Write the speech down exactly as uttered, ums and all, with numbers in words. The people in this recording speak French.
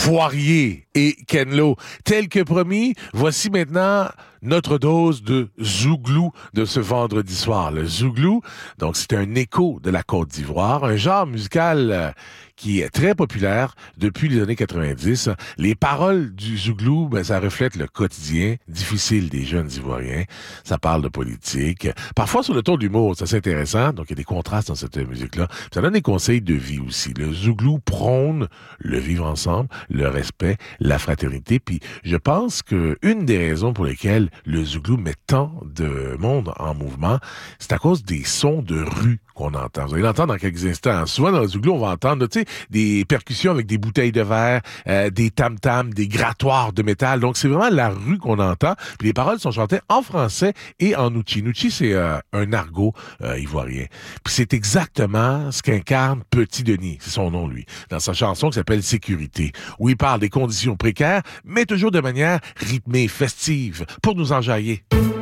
Poirier et Ken Lo. Tel que promis, voici maintenant notre dose de zouglou de ce vendredi soir. Le zouglou, donc c'est un écho de la Côte d'Ivoire, un genre musical euh, qui est très populaire depuis les années quatre-vingt-dix. Les paroles du zouglou, ben, ça reflète le quotidien difficile des jeunes Ivoiriens. Ça parle de politique, parfois sur le ton de l'humour, c'est assez intéressant. Donc il y a des contrastes dans cette musique-là. Ça donne des conseils de vie aussi. Le zouglou prône le vivre ensemble, le respect, la fraternité. Puis je pense que une des raisons pour lesquelles le zouglou met tant de monde en mouvement, c'est à cause des sons de rue qu'on entend. Vous allez l'entendre dans quelques instants. Souvent, dans le zouglou, on va entendre, tu sais, des percussions avec des bouteilles de verre, euh, des tam-tams, des grattoirs de métal. Donc, c'est vraiment la rue qu'on entend. Puis les paroles sont chantées en français et en Nuchi. Nuchi, c'est euh, un argot euh, ivoirien. Puis c'est exactement ce qu'incarne Petit Denis. C'est son nom, lui. Dans sa chanson qui s'appelle Sécurité, où il parle des conditions précaires, mais toujours de manière rythmée, festive, pour nous enjailler.